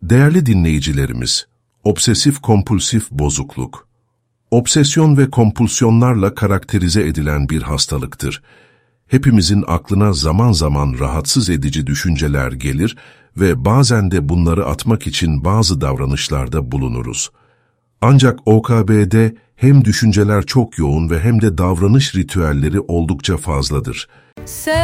Değerli dinleyicilerimiz, obsesif-kompulsif bozukluk. Obsesyon ve kompulsiyonlarla karakterize edilen bir hastalıktır. Hepimizin aklına zaman zaman rahatsız edici düşünceler gelir ve bazen de bunları atmak için bazı davranışlarda bulunuruz. Ancak OKB'de hem düşünceler çok yoğun ve hem de davranış ritüelleri oldukça fazladır.